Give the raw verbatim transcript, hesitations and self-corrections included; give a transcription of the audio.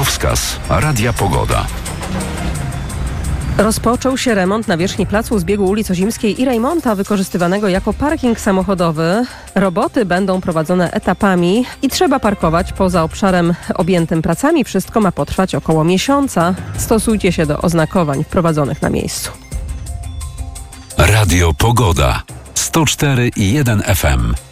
Drogowskaz Radia Pogoda. Rozpoczął się remont nawierzchni placu zbiegu ulic Ozimskiej i Rejmonta, wykorzystywanego jako parking samochodowy. Roboty będą prowadzone etapami i trzeba parkować poza obszarem objętym pracami. Wszystko ma potrwać około miesiąca. Stosujcie się do oznakowań wprowadzonych na miejscu. Radio Pogoda sto cztery i jeden F M.